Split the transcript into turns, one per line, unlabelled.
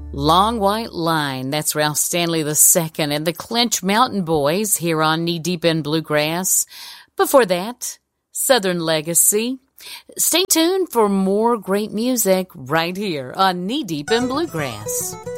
Long White Line, that's Ralph Stanley II and the Clinch Mountain Boys here on Knee Deep in Bluegrass. Before that, Southern Legacy. Stay tuned for more great music right here on Knee Deep in Bluegrass.